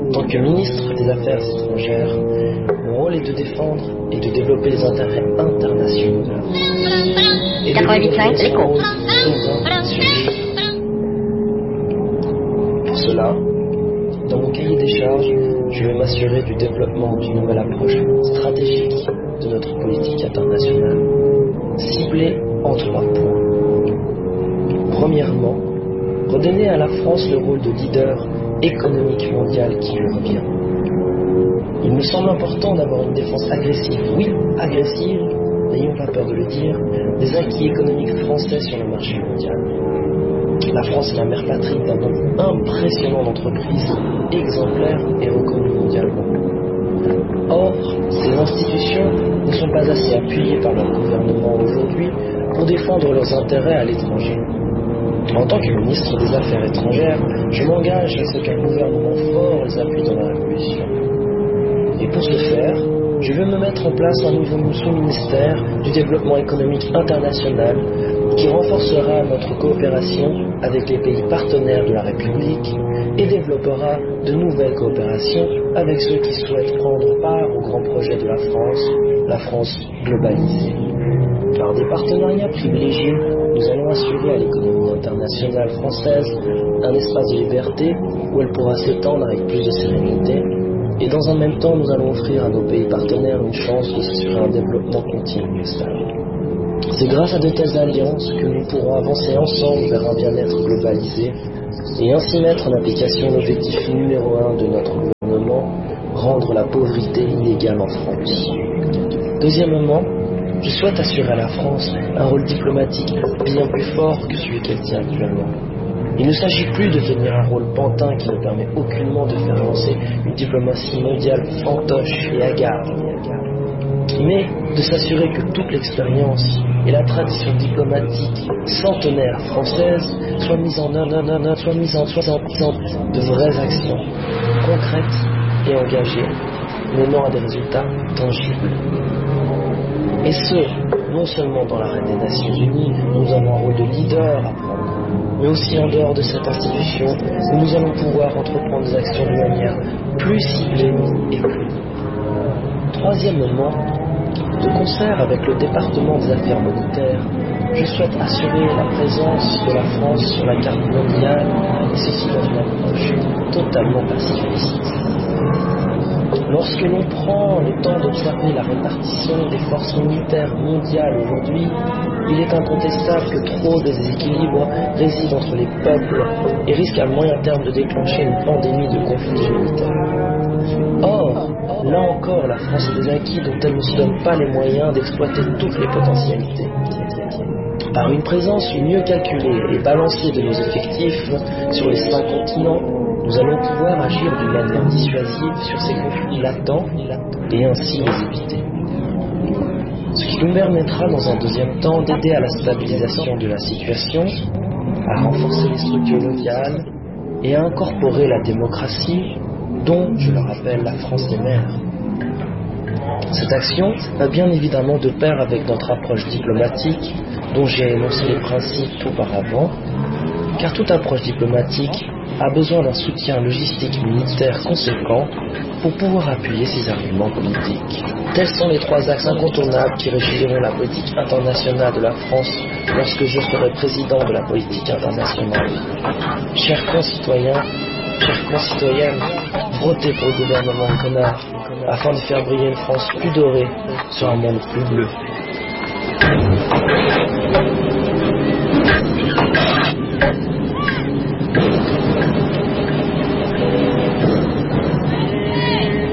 En tant que ministre des Affaires étrangères, mon rôle est de défendre et de développer les intérêts internationaux de la France. Et de développer son rôle souverain sur les choses. Pour cela, dans mon cahier des charges, je vais m'assurer du développement d'une nouvelle approche stratégique de notre politique internationale, ciblée en 3 points. Premièrement, redonner à la France le rôle de leader économique mondial qui lui revient. Il me semble important d'avoir une défense agressive, oui, agressive, n'ayons pas peur de le dire, des acquis économiques français sur le marché mondial. La France est la mère patrie d'un nombre impressionnant d'entreprises exemplaires et reconnues mondialement. Or, ces institutions ne sont pas assez appuyées par leur gouvernement aujourd'hui pour défendre leurs intérêts à l'étranger. En tant que ministre des Affaires étrangères, je m'engage à ce qu'un gouvernement fort les appuie dans la révolution. Et pour ce faire, je veux me mettre en place un nouveau sous-ministère du développement économique international qui renforcera notre coopération avec les pays partenaires de la République et développera de nouvelles coopérations avec ceux qui souhaitent prendre part au grand projet de la France globalisée. Par des partenariats privilégiés, nous allons assurer à l'économie internationale française un espace de liberté où elle pourra s'étendre avec plus de sérénité. Et dans un même temps, nous allons offrir à nos pays partenaires une chance de s'assurer un développement continu et stable. C'est grâce à de telles alliances que nous pourrons avancer ensemble vers un bien-être globalisé et ainsi mettre en application l'objectif numéro 1 de notre gouvernement, rendre la pauvreté illégale en France. Deuxièmement, je souhaite assurer à la France un rôle diplomatique bien plus fort que celui qu'elle tient actuellement. Il ne s'agit plus de tenir un rôle pantin qui ne permet aucunement de faire avancer une diplomatie mondiale fantoche et hagarde, mais de s'assurer que toute l'expérience et la tradition diplomatique centenaire française soient mises en œuvre de vraies actions concrètes et engagées, menant à des résultats tangibles. Et ce, non seulement dans l'arène des Nations Unies, où nous avons un rôle de leader à prendre, mais aussi en dehors de cette institution, où nous allons pouvoir entreprendre des actions de manière plus ciblée et plus libre. Troisièmement, de concert avec le département des affaires monétaires, je souhaite assurer la présence de la France sur la carte mondiale, et ceci dans une approche totalement pacifiste. Lorsque l'on prend le temps d'observer la répartition des forces militaires mondiales aujourd'hui, il est incontestable que trop de déséquilibres résident entre les peuples et risquent à moyen terme de déclencher une pandémie de conflits militaires. Or, là encore, la France a des acquis dont elle ne se donne pas les moyens d'exploiter toutes les potentialités. Par une présence mieux calculée et balancée de nos effectifs sur les 5 continents, nous allons pouvoir agir d'une manière dissuasive sur ces conflits latents et ainsi les éviter. Ce qui nous permettra dans un deuxième temps d'aider à la stabilisation de la situation, à renforcer les structures locales et à incorporer la démocratie dont, je le rappelle, la France est mère. Cette action va bien évidemment de pair avec notre approche diplomatique dont j'ai énoncé les principes auparavant, car toute approche diplomatique a besoin d'un soutien logistique militaire conséquent pour pouvoir appuyer ses arguments politiques. Tels sont les 3 axes incontournables qui régiront la politique internationale de la France lorsque je serai président de la politique internationale. Chers concitoyens, chères concitoyennes, votez pour le gouvernement connard afin de faire briller une France plus dorée sur un monde plus bleu.